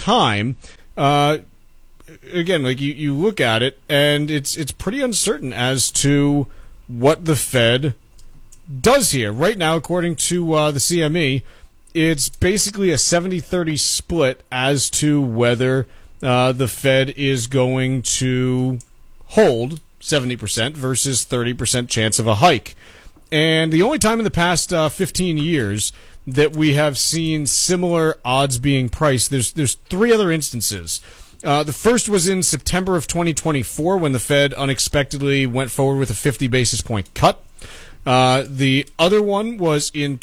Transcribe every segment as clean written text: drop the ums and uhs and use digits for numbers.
time, again, like you look at it, and it's pretty uncertain as to what the Fed does here. Right now, according to the CME, it's basically a 70-30 split as to whether the Fed is going to hold 70% versus 30% chance of a hike. And the only time in the past 15 years that we have seen similar odds being priced, there's three other instances. The first was in September of 2024 when the Fed unexpectedly went forward with a 50 basis point cut. The other one was in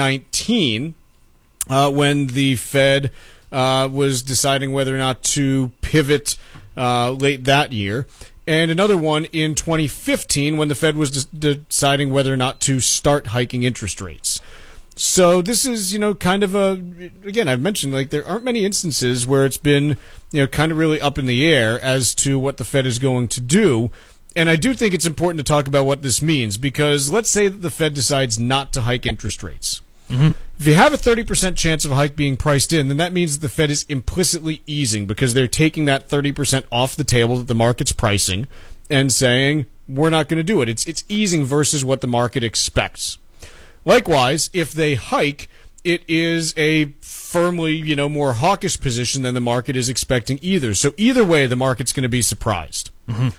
2019 when the Fed was deciding whether or not to pivot late that year. And another one in 2015 when the Fed was deciding whether or not to start hiking interest rates. So this is, kind of again, I've mentioned, like, there aren't many instances where it's been, kind of really up in the air as to what the Fed is going to do. And I do think it's important to talk about what this means, because let's say that the Fed decides not to hike interest rates. Mm-hmm. If you have a 30% chance of a hike being priced in, then that means that the Fed is implicitly easing, because they're taking that 30% off the table that the market's pricing and saying, we're not going to do it. It's easing versus what the market expects. Likewise, if they hike, it is a firmly, more hawkish position than the market is expecting either. So either way, the market's going to be surprised. Mm-hmm.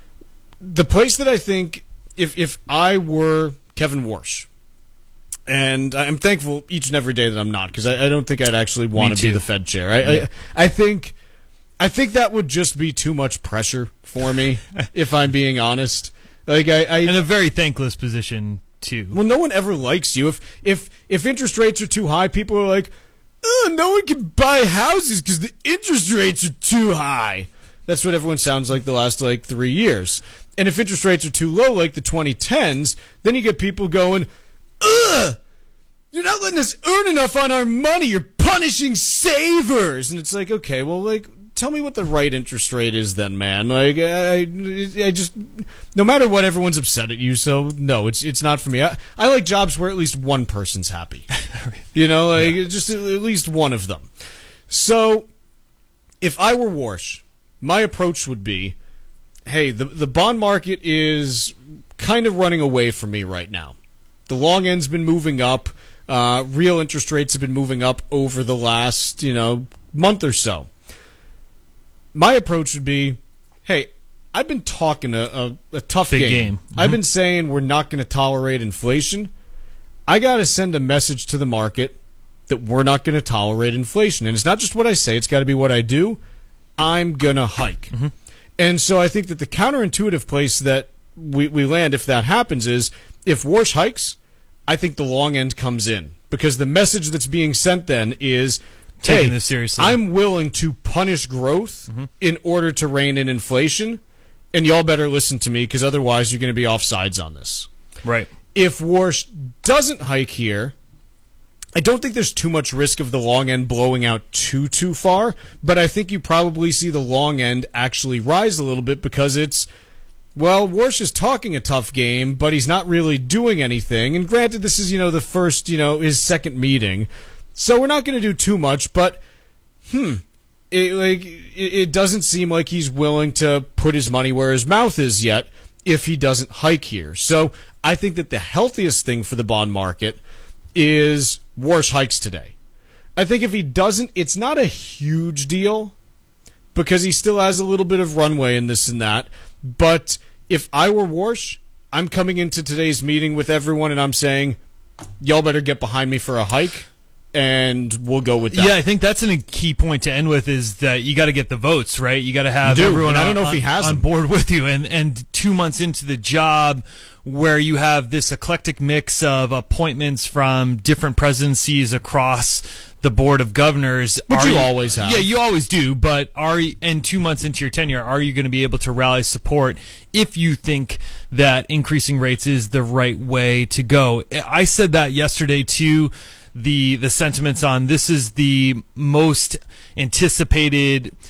The place that I think, if I were Kevin Warsh, and I'm thankful each and every day that I'm not, because I don't think I'd actually want to be the Fed chair. I think that would just be too much pressure for me, if I'm being honest. Like in a very thankless position too. Well, no one ever likes you. If interest rates are too high, people are like, oh, no one can buy houses because the interest rates are too high. That's what everyone sounds like the last 3 years. And if interest rates are too low, like the 2010s, then you get people going, ugh, you're not letting us earn enough on our money. You're punishing savers. And it's like, okay, well, tell me what the right interest rate is then, man. I just, no matter what, everyone's upset at you. So no, it's not for me. I like jobs where at least one person's happy. Just at least one of them. So if I were Warsh, my approach would be, hey, the bond market is kind of running away from me right now. The long end's been moving up. Real interest rates have been moving up over the last, month or so. My approach would be, hey, I've been talking a tough game. Mm-hmm. I've been saying we're not going to tolerate inflation. I got to send a message to the market that we're not going to tolerate inflation. And it's not just what I say. It's got to be what I do. I'm going to hike. Mm-hmm. And so I think that the counterintuitive place that we land, if that happens, is if Warsh hikes, I think the long end comes in. Because the message that's being sent then is, taking this seriously. I'm willing to punish growth in order to rein in inflation, and y'all better listen to me, because otherwise you're going to be off sides on this. Right. If Warsh doesn't hike here, I don't think there's too much risk of the long end blowing out too far, but I think you probably see the long end actually rise a little bit, because it's, well, Warsh is talking a tough game, but he's not really doing anything. And granted, this is, the first, his second meeting. So we're not going to do too much, but it doesn't seem like he's willing to put his money where his mouth is yet if he doesn't hike here. So I think that the healthiest thing for the bond market is Warsh hikes today. I think if he doesn't, it's not a huge deal because he still has a little bit of runway in this and that. But if I were Warsh, I'm coming into today's meeting with everyone and I'm saying, y'all better get behind me for a hike. And we'll go with that. Yeah, I think that's a key point to end with, is that you got to get the votes, right? You got to have everyone I don't know if he has on board with you. And 2 months into the job, where you have this eclectic mix of appointments from different presidencies across the board of governors. Which you always have. Yeah, you always do. But and 2 months into your tenure, are you going to be able to rally support if you think that increasing rates is the right way to go? I said that yesterday too. The sentiments on this is the most anticipated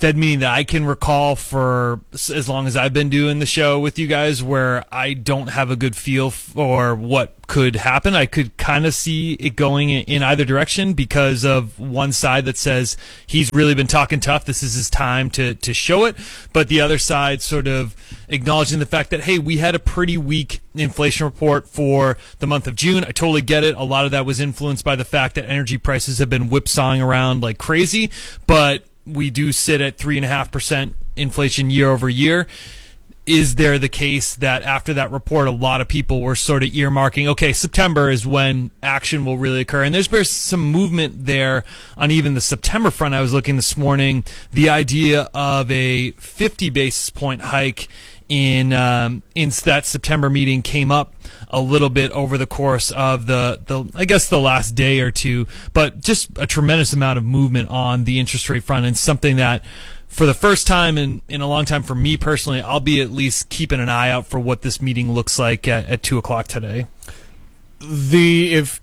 Fed meeting that I can recall for as long as I've been doing the show with you guys where I don't have a good feel for what could happen. I could kind of see it going in either direction because of one side that says he's really been talking tough. This is his time to show it. But the other side sort of acknowledging the fact that, hey, we had a pretty weak inflation report for the month of June. I totally get it. A lot of that was influenced by the fact that energy prices have been whipsawing around like crazy. But we do sit at 3.5% inflation year over year. Is there the case that after that report, a lot of people were sort of earmarking, okay, September is when action will really occur? And there's been some movement there on even the September front. I was looking this morning, the idea of a 50 basis point hike in that September meeting came up a little bit over the course of the I guess the last day or two, but just a tremendous amount of movement on the interest rate front, and something that for the first time in a long time for me personally, I'll be at least keeping an eye out for what this meeting looks like at 2 o'clock today. If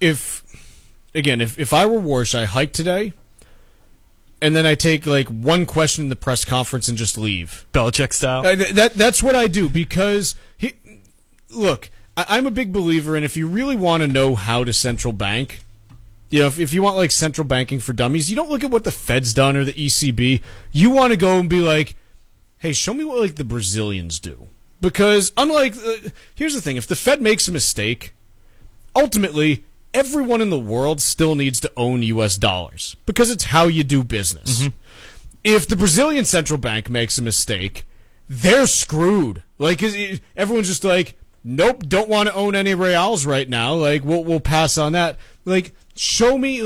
I were Warsh, I hike today, and then I take like one question in the press conference and just leave. Belichick style? That's what I do, because, look, I'm a big believer in, if you really want to know how to central bank, you know, if you want like central banking for dummies, you don't look at what the Fed's done or the ECB. You want to go and be like, hey, show me what like the Brazilians do. Because unlike, here's the thing, if the Fed makes a mistake, ultimately everyone in the world still needs to own U.S. dollars, because it's how you do business. Mm-hmm. If the Brazilian central bank makes a mistake, they're screwed. Like, everyone's just like, nope, don't want to own any reals right now. Like, we'll pass on that. Like, show me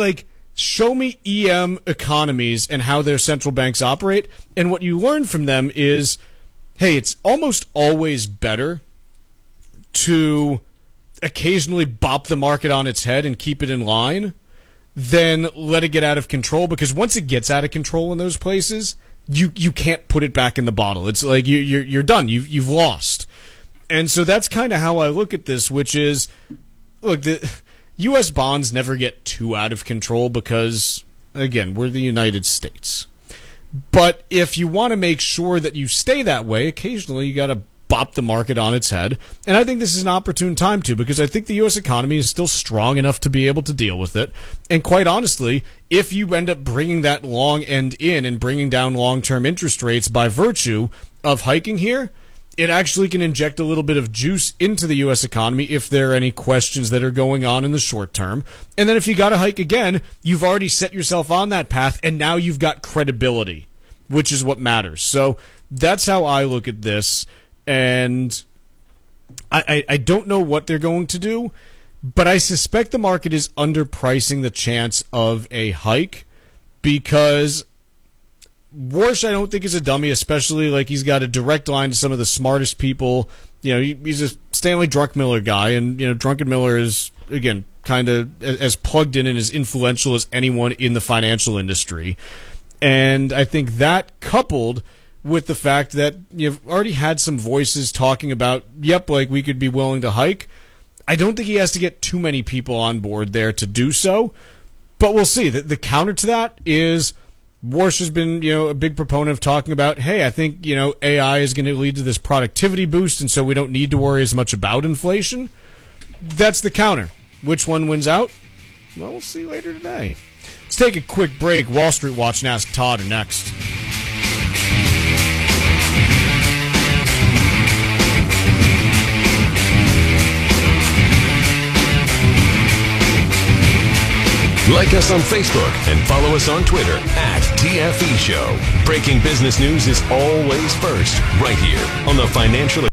EM economies and how their central banks operate. And what you learn from them is, hey, it's almost always better to occasionally bop the market on its head and keep it in line than let it get out of control. Because once it gets out of control in those places, you can't put it back in the bottle. It's like you're done. You've lost. And so that's kind of how I look at this, which is, look, the U.S. bonds never get too out of control because, again, we're the United States. But if you want to make sure that you stay that way, occasionally you got to bop the market on its head. And I think this is an opportune time to, because I think the U.S. economy is still strong enough to be able to deal with it. And quite honestly, if you end up bringing that long end in and bringing down long-term interest rates by virtue of hiking here, it actually can inject a little bit of juice into the U.S. economy if there are any questions that are going on in the short term. And then if you got to hike again, you've already set yourself on that path, and now you've got credibility, which is what matters. So that's how I look at this. And I don't know what they're going to do, but I suspect the market is underpricing the chance of a hike, because Warsh, I don't think, is a dummy, especially like he's got a direct line to some of the smartest people. You know, he's a Stanley Druckenmiller guy, and, you know, Druckenmiller is, again, kind of as plugged in and as influential as anyone in the financial industry. And I think that, coupled with the fact that you've already had some voices talking about, yep, like we could be willing to hike, I don't think he has to get too many people on board there to do so. But we'll see. The counter to that is, Warsh has been, you know, a big proponent of talking about, hey, I think, you know, AI is going to lead to this productivity boost, and so we don't need to worry as much about inflation. That's the counter. Which one wins out? Well, we'll see later today. Let's take a quick break. Wall Street Watch and Ask Todd are next. Like us on Facebook and follow us on Twitter @TFE Show. Breaking business news is always first, right here on the Financial.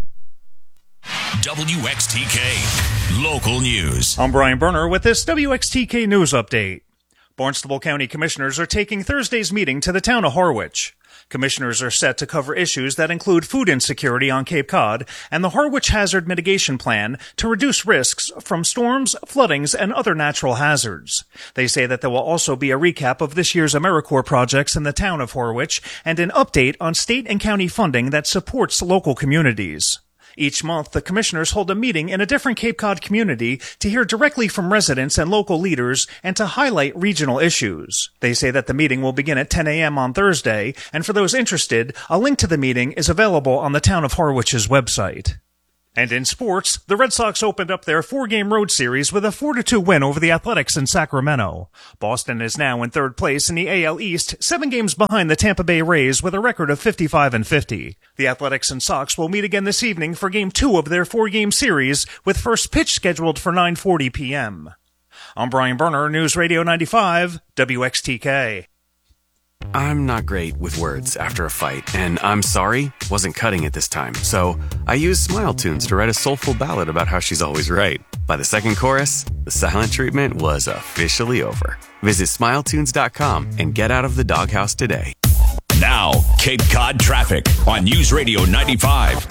WXTK Local News. I'm Brian Berner with this WXTK News Update. Barnstable County Commissioners are taking Thursday's meeting to the town of Harwich. Commissioners are set to cover issues that include food insecurity on Cape Cod and the Harwich Hazard Mitigation Plan to reduce risks from storms, floodings, and other natural hazards. They say that there will also be a recap of this year's AmeriCorps projects in the town of Harwich and an update on state and county funding that supports local communities. Each month, the commissioners hold a meeting in a different Cape Cod community to hear directly from residents and local leaders and to highlight regional issues. They say that the meeting will begin at 10 a.m. on Thursday, and for those interested, a link to the meeting is available on the Town of Harwich's website. And in sports, the Red Sox opened up their 4-game road series with a 4-2 win over the Athletics in Sacramento. Boston is now in third place in the AL East, 7 games behind the Tampa Bay Rays with a record of 55-50. The Athletics and Sox will meet again this evening for Game 2 of their 4-game series, with first pitch scheduled for 9:40 p.m. I'm Brian Berner, News Radio 95, WXTK. I'm not great with words after a fight, and I'm sorry wasn't cutting it this time. So I used Smile Tunes to write a soulful ballad about how she's always right. By the second chorus, the silent treatment was officially over. Visit SmileTunes.com and get out of the doghouse today. Now, Cape Cod traffic on News Radio 95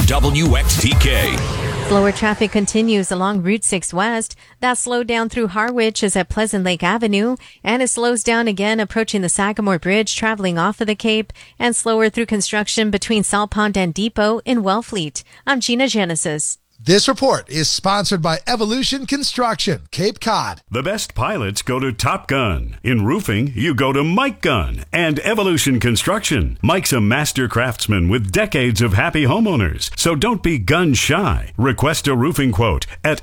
WXTK. Slower traffic continues along Route 6 West. That slowdown through Harwich is at Pleasant Lake Avenue, and it slows down again approaching the Sagamore Bridge, traveling off of the Cape, and slower through construction between Salt Pond and Depot in Wellfleet. I'm Gina Genesis. This report is sponsored by Evolution Construction, Cape Cod. The best pilots go to Top Gun. In roofing, you go to Mike Gunn and Evolution Construction. Mike's a master craftsman with decades of happy homeowners. So don't be gun shy. Request a roofing quote at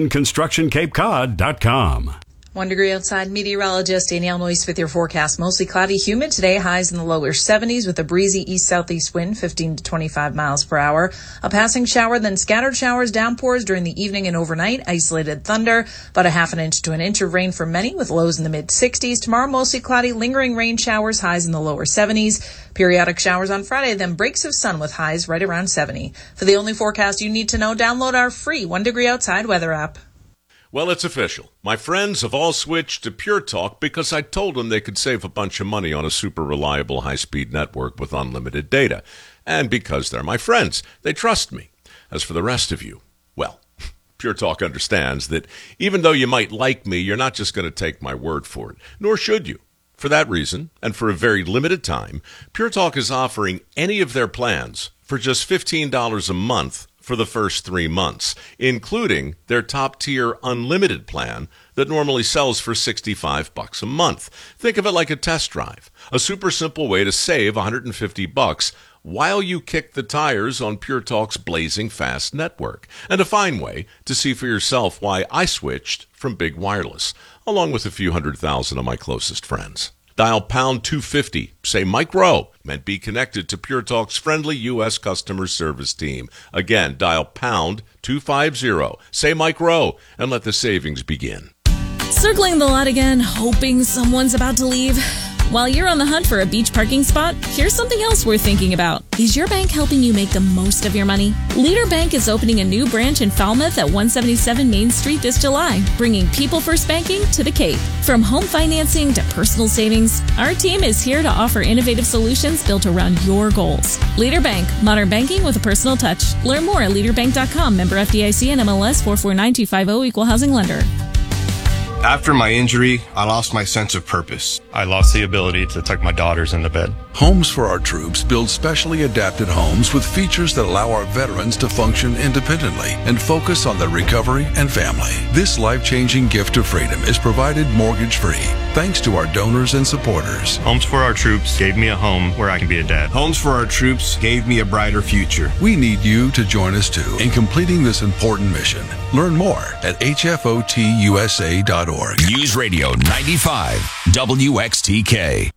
evolutionconstructioncapecod.com. 1 degree outside. Meteorologist Danielle Noyce with your forecast. Mostly cloudy, humid today. Highs in the lower 70s with a breezy east-southeast wind, 15 to 25 miles per hour. A passing shower, then scattered showers, downpours during the evening and overnight. Isolated thunder, about a half an inch to an inch of rain for many with lows in the mid-60s. Tomorrow, mostly cloudy, lingering rain showers, highs in the lower 70s. Periodic showers on Friday, then breaks of sun with highs right around 70. For the only forecast you need to know, download our free 1 degree outside weather app. Well, it's official. My friends have all switched to Pure Talk because I told them they could save a bunch of money on a super reliable high-speed network with unlimited data. And because they're my friends, they trust me. As for the rest of you, well, Pure Talk understands that even though you might like me, you're not just going to take my word for it, nor should you. For that reason, and for a very limited time, Pure Talk is offering any of their plans for just $15 a month for the first 3 months, including their top-tier unlimited plan that normally sells for $65 a month. Think of it like a test drive, a super simple way to save $150 while you kick the tires on Pure Talk's blazing fast network, and a fine way to see for yourself why I switched from big wireless, along with a few 100,000 of my closest friends. Dial pound 250, say Mike Rowe, and be connected to Pure Talk's friendly U.S. customer service team. Again, dial pound 250, say Mike Rowe, and let the savings begin. Circling the lot again, hoping someone's about to leave. While you're on the hunt for a beach parking spot, here's something else worth thinking about. Is your bank helping you make the most of your money? Leader Bank is opening a new branch in Falmouth at 177 Main Street this July, bringing people-first banking to the Cape. From home financing to personal savings, our team is here to offer innovative solutions built around your goals. Leader Bank, modern banking with a personal touch. Learn more at leaderbank.com. Member FDIC and MLS 449250, equal housing lender. After my injury, I lost my sense of purpose. I lost the ability to tuck my daughters into bed. Homes for Our Troops build specially adapted homes with features that allow our veterans to function independently and focus on their recovery and family. This life-changing gift of freedom is provided mortgage-free thanks to our donors and supporters. Homes for Our Troops gave me a home where I can be a dad. Homes for Our Troops gave me a brighter future. We need you to join us too in completing this important mission. Learn more at hfotusa.org. News Radio 95 WXTK.